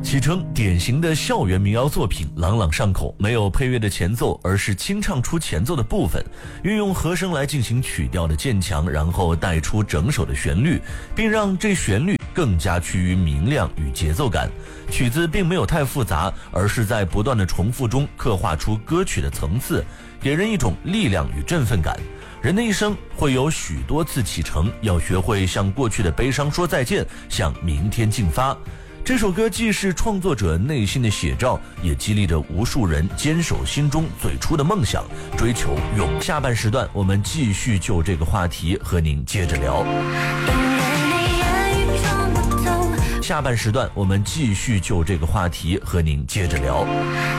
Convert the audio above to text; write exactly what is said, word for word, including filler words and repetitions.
启程典型的校园民谣作品，朗朗上口，没有配乐的前奏，而是清唱出前奏的部分，运用和声来进行曲调的渐强，然后带出整首的旋律，并让这旋律更加趋于明亮与节奏感。曲子并没有太复杂，而是在不断的重复中刻画出歌曲的层次，给人一种力量与振奋感。人的一生会有许多次启程，要学会向过去的悲伤说再见，向明天进发。这首歌既是创作者内心的写照，也激励着无数人坚守心中最初的梦想，追求永。下半时段我们继续就这个话题和您接着聊。下半时段我们继续就这个话题和您接着聊。